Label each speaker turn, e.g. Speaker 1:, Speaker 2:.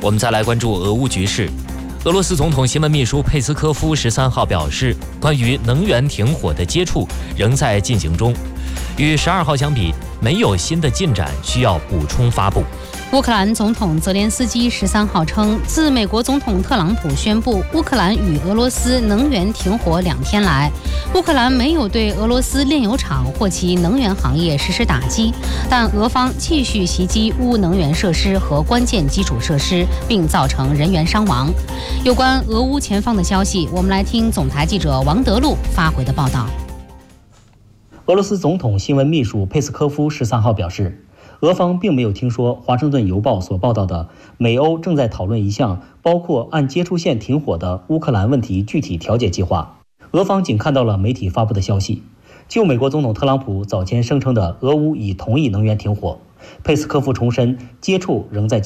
Speaker 1: 我们再来关注俄乌局势。俄罗斯总统新闻秘书佩斯科夫13号表示，关于能源停火的接触仍在进行中，与12号相比，没有新的进展需要补充发布。
Speaker 2: 乌克兰总统泽连斯基13号称，自美国总统特朗普宣布乌克兰与俄罗斯能源停火2天来，乌克兰没有对俄罗斯炼油厂或其能源行业实施打击，但俄方继续袭击乌能源设施和关键基础设施，并造成人员伤亡。有关俄乌前方的消息，我们来听总台记者王德禄发回的报道。
Speaker 3: 俄罗斯总统新闻秘书佩斯科夫13号表示，俄方并没有听说《华盛顿邮报》所报道的美欧正在讨论一项包括按接触线停火的乌克兰问题具体调解计划。俄方仅看到了媒体发布的消息。就美国总统特朗普早前声称的俄乌已同意能源停火，佩斯科夫重申接触仍在进行。